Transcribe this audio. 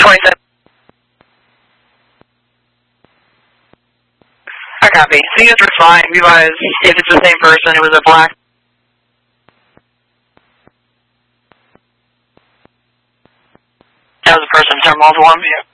27. I copy. So you guys were fine because if it's the same person, it was a black. That was a person, turn multiple on view.